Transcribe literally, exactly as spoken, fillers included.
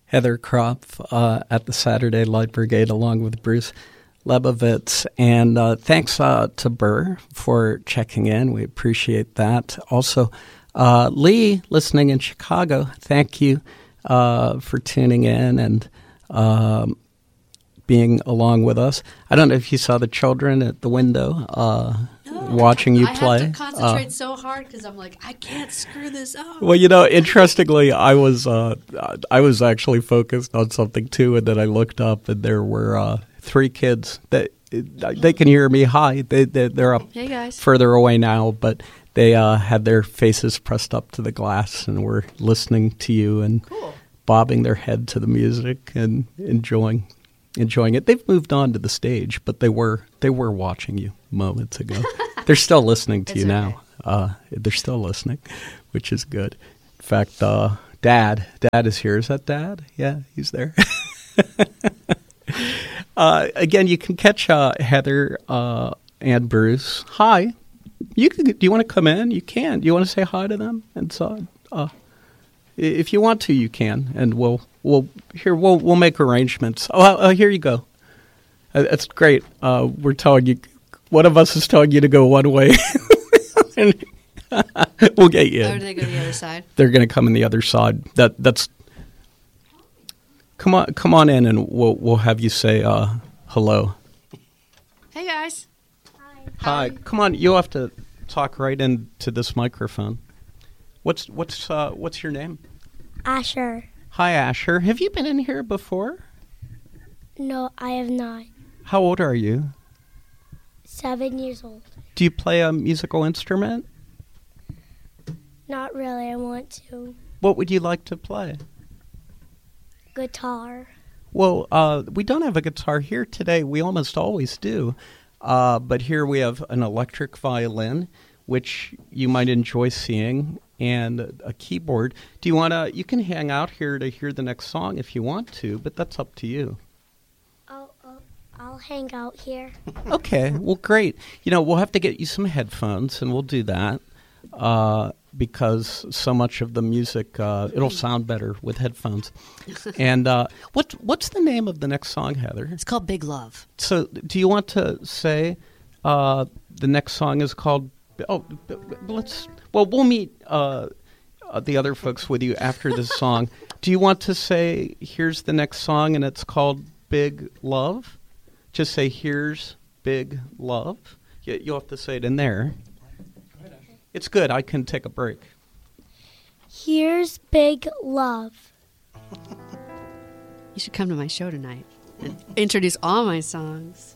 Heather Kropf uh, at the Saturday Light Brigade along with Bruce Lebovitz. And uh, thanks uh, to Burr for checking in. We appreciate that. Also, uh, Lee, listening in Chicago, thank you uh, for tuning in and um, being along with us. I don't know if you saw the children at the window uh, no, watching you I play. I have to concentrate uh, so hard because I'm like, I can't screw this up. Well, you know, interestingly, I was uh, I was actually focused on something too, and then I looked up, and there were uh, three kids that they can hear me. Hi, they, they they're up hey guys. further away now, but they uh, had their faces pressed up to the glass and were listening to you and cool. bobbing their head to the music and enjoying. Enjoying it. They've moved on to the stage, but they were they were watching you moments ago. They're still listening to you okay. now. Uh, they're still listening, which is good. In fact, uh, Dad, Dad is here. Is that Dad? Yeah, he's there. uh, again, you can catch uh, Heather uh, and Bruce. Hi. You can, do you want to come in? You can. Do you want to say hi to them inside? Uh, if you want to, you can, and we'll. Well, here we'll we'll make arrangements. Oh, uh, here you go. Uh, that's great. Uh, we're telling you, one of us is telling you to go one way. We'll get you. Or do they go to the other side? They're going to come in the other side. That that's. Come on, come on in, and we'll we'll have you say uh, hello. Hey guys. Hi. Hi. Come on, you'll have to talk right into this microphone. What's what's uh, what's your name? Asher. Hi, Asher. Have you been in here before? No, I have not. How old are you? Seven years old. Do you play a musical instrument? Not really. I want to. What would you like to play? Guitar. Well, uh, we don't have a guitar here today. We almost always do. Uh, but here we have an electric violin, which you might enjoy seeing, and a keyboard. Do you want to, you can hang out here to hear the next song if you want to, but that's up to you. Oh, oh I'll hang out here. Okay, well, great. You know, we'll have to get you some headphones, and we'll do that, uh, because so much of the music, uh, it'll sound better with headphones. And uh, what, what's the name of the next song, Heather? It's called Big Love. So do you want to say uh, the next song is called Oh, let's. Well, we'll meet uh, uh, the other folks with you after this song. Do you want to say, here's the next song, and it's called Big Love? Just say, here's Big Love. You, you'll have to say it in there. It's good. I can take a break. Here's Big Love. You should come to my show tonight and introduce all my songs.